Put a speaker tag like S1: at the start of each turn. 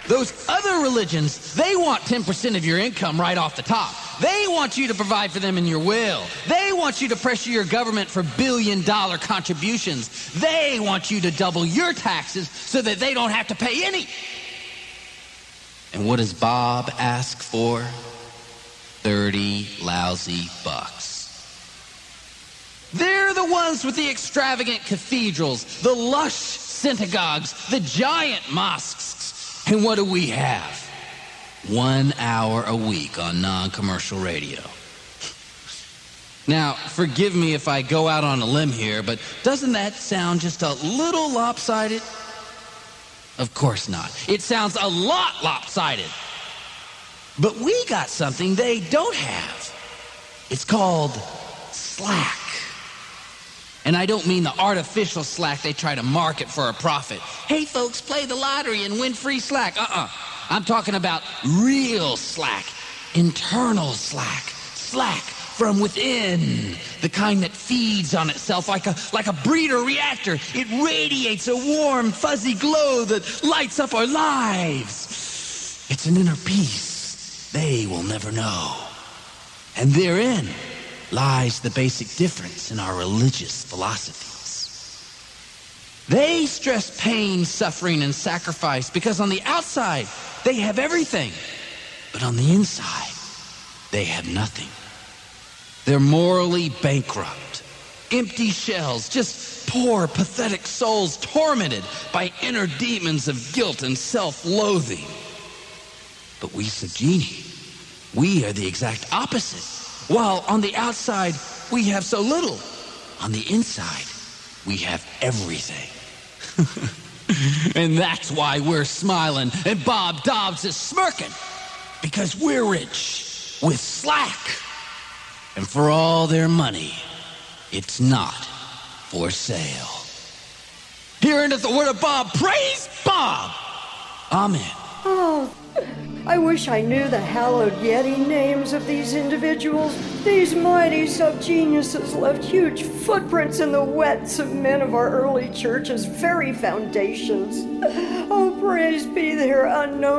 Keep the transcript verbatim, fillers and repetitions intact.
S1: Those other religions, they want ten percent of your income right off the top. They want you to provide for them in your will. They want you to pressure your government for billion-dollar contributions. They want you to double your taxes so that they don't have to pay any. And what does Bob ask for? Thirty lousy bucks. They're the ones with the extravagant cathedrals, the lush synagogues, the giant mosques. And what do we have? One hour a week on non-commercial radio. Now, forgive me if I go out on a limb here, but doesn't that sound just a little lopsided? Of course not. It sounds a lot lopsided. But we got something they don't have. It's called Slack. And I don't mean the artificial Slack they try to market for a profit. Hey, folks, play the lottery and win free Slack. Uh-uh. I'm talking about real Slack, internal Slack, Slack from within, the kind that feeds on itself like a, like a breeder reactor. It radiates a warm, fuzzy glow that lights up our lives. It's an inner peace they will never know. And therein lies the basic difference in our religious philosophies. They stress pain, suffering, and sacrifice because on the outside, they have everything. But on the inside, they have nothing. They're morally bankrupt, empty shells, just poor, pathetic souls tormented by inner demons of guilt and self-loathing. But we Sagini, we are the exact opposite. While on the outside, we have so little, on the inside, we have everything. And that's why we're smiling and Bob Dobbs is smirking. Because we're rich with Slack. And for all their money, it's not for sale. Hearing the word of Bob, praise Bob! Amen.
S2: Oh, I wish I knew the hallowed Yeti names of these individuals. These mighty sub-geniuses left huge footprints in the wet cement of our early church's very foundations. Oh, praise be their unknown